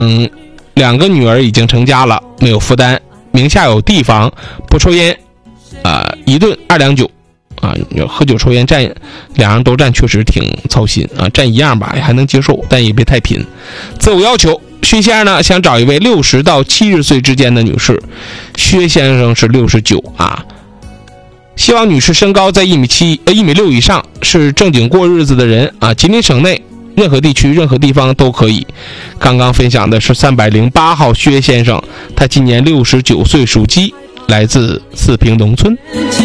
2个女儿已经成家了，没有负担，名下有地方，不抽烟，一顿2两酒，喝酒抽烟占2样都占，确实挺操心啊，占1样吧还能接受，但也别太频。择偶要求，薛先生呢想找一位60到70岁之间的女士，薛先生是69啊，希望女士身高在1.6米以上，是正经过日子的人啊，吉林省内任何地区任何地方都可以。刚刚分享的是308号薛先生，他今年69岁，属鸡，来自四平农村。